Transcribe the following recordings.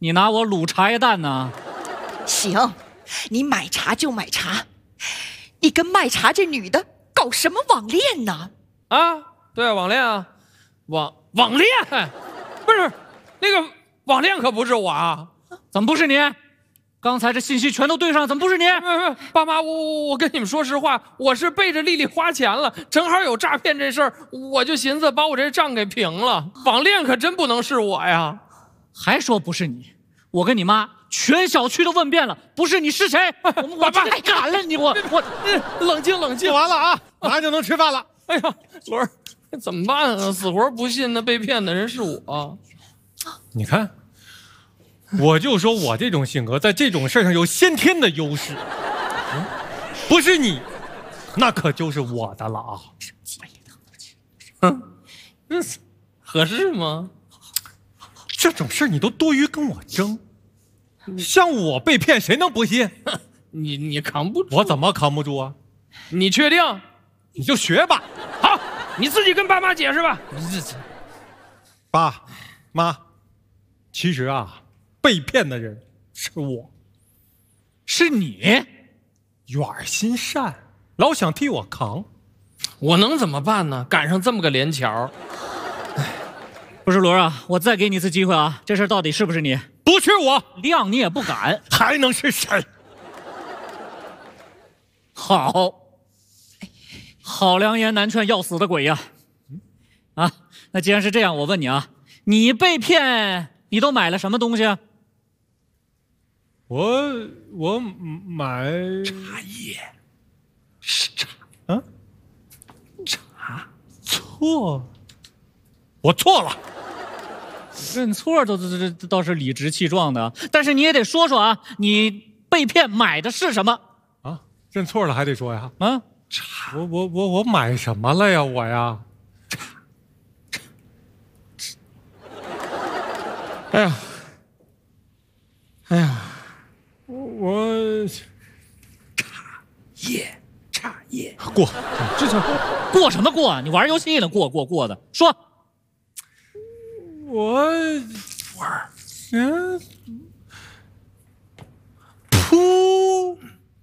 你拿我卤茶叶蛋呢？ 行，你买茶就买茶，你跟卖茶这女的搞什么网恋呢？ 啊，对啊，网恋啊，网恋，不是那个网恋可不是我啊， 怎么不是你？刚才这信息全都对上，怎么不是你？ 爸妈，我跟你们说实话，我是背着丽丽花钱了，正好有诈骗这事儿，我就寻思把我这账给平了。网恋可真不能是我呀！ 还说不是你？我跟你妈全小区都问遍了，不是你是谁？我太敢了你！我冷静冷静， 完了啊，马上就能吃饭了。 哎呀，伦儿，怎么办啊？死活不信那被骗的人是我。 你看，我就说我这种性格在这种事上有先天的优势，不是你，那可就是我的了啊！ 合适吗？ 这种事你都多余跟我争，像我被骗，谁能不信？ 你扛不住， 我怎么扛不住啊？ 你确定？ 你就学吧。 好，你自己跟爸妈解释吧。 爸妈，其实啊，被骗的人是我， 是你， 远心善，老想替我扛。 我能怎么办呢？赶上这么个连桥。 不是罗啊，我再给你一次机会啊，这事到底是不是你？ 不是我， 亮你也不敢， 还能是谁？ 好良言难劝要死的鬼呀！啊，那既然是这样，我问你啊，你被骗，你都买了什么东西啊？ 我买茶叶，是茶啊？ 茶错，我错了。 认错都倒是理直气壮的，但是你也得说说啊，你被骗买的是什么啊？认错了还得说呀？ 啊？ 茶， 我买什么了呀？我呀？哎呀，我茶叶过， 这过什么过啊？你玩游戏呢？过的，说。 我扑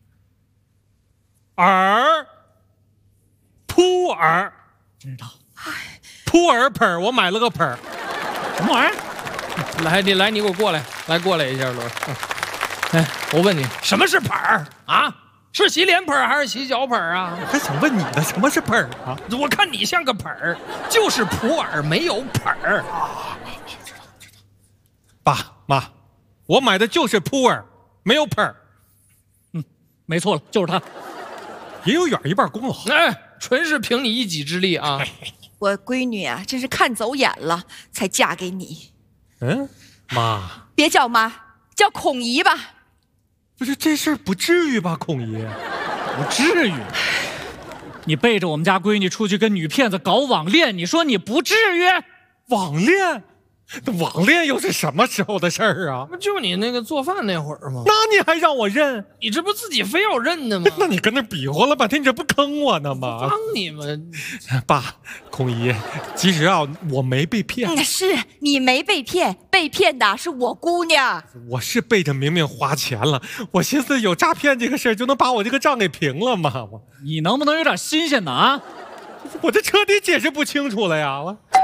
耳， 知道？ 扑耳盆儿，我买了个盆儿， 什么玩意儿？ 来，你给我过来，过来一下，罗。哎，我问你，什么是盆儿啊？是洗脸盆还是洗脚盆啊？ 我还想问你呢，什么是盆儿啊？ 我看你像个盆儿，就是普洱没有盆儿。 爸妈，我买的就是扑耳，没有盆儿。 没错了，就是他。 也有远一半功劳。 哎，纯是凭你一己之力啊！ 我闺女啊，真是看走眼了，才嫁给你。 妈， 别叫妈，叫孔姨吧。 不是这事儿不至于吧，孔姨？ 不至于。你背着我们家闺女出去跟女骗子搞网恋，你说你不至于？ 网恋？网恋又是什么时候的事儿啊？ 不就你那个做饭那会儿吗？ 那你还让我认？ 你这不自己非要认的吗？ 那你跟那比划了半天，你这不坑我呢吗？ 帮你们， 爸，孔姨，其实啊，我没被骗。 是你没被骗，被骗的是我姑娘。 我是背着明明花钱了，我寻思有诈骗这个事儿就能把我这个账给平了嘛。 你能不能有点新鲜的啊？ 我这彻底解释不清楚了呀！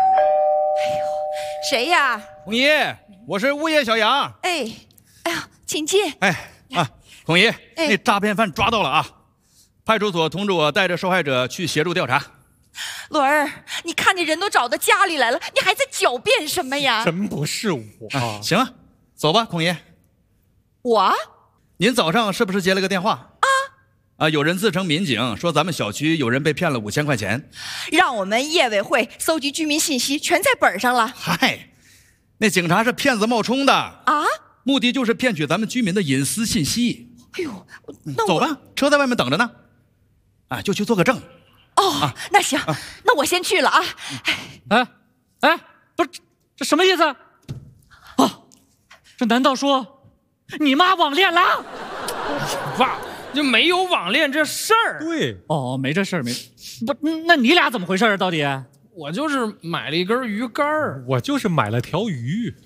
谁呀？ 孔姨，我是物业小杨。 哎呀，请进。 孔姨，那诈骗犯抓到了啊！派出所通知我带着受害者去协助调查。 伦儿，你看见人都找到家里来了，你还在狡辩什么呀？ 真不是我。 行啊，走吧，孔姨。 我？ 您早上是不是接了个电话？有人自称民警，说咱们小区有人被骗了5000块钱， 让我们业委会搜集居民信息，全在本上了。 嗨，那警察是骗子冒充的啊， 目的就是骗取咱们居民的隐私信息。 哎呦，那走吧，车在外面等着呢。就去做个证。 那行，那我先去了啊。 不是，这什么意思？这难道说你妈网恋了？ 爸。就没有网恋这事儿。 对， 没这事儿，没不，那你俩怎么回事啊？到底？ 我就是买了一根鱼竿， 我就是买了条鱼。